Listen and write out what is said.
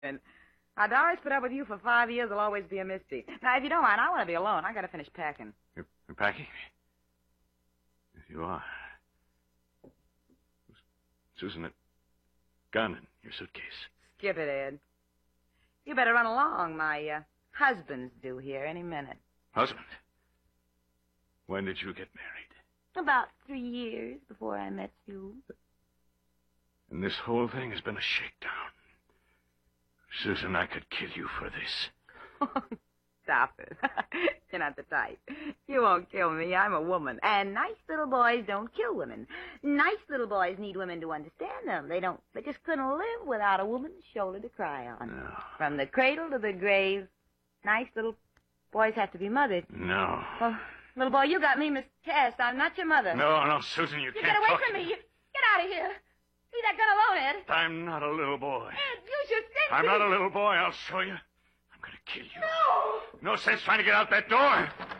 And Doris put up with you for 5 years. Will always be a mystery. Now, if you don't mind, I want to be alone. I got to finish packing. You're packing? Yes, you are. Susan, that gun in your suitcase. Skip it, Ed. You better run along. My husband's due here any minute. Husband? When did you get married? About 3 years before I met you. And this whole thing has been a shakedown. Susan, I could kill you for this. Stop it. You're not the type. You won't kill me. I'm a woman. And nice little boys don't kill women. Nice little boys need women to understand them. They just couldn't live without a woman's shoulder to cry on. No. From the cradle to the grave, nice little boys have to be mothered. No. Well, little boy, you got me miscast. I'm not your mother. No, Susan, you can't get away talk from me. Get out of here. Leave that gun alone, Ed. I'm not a little boy. Ed, use your sense. I'm not a little boy. I'll show you. I'm going to kill you. No. No sense trying to get out that door.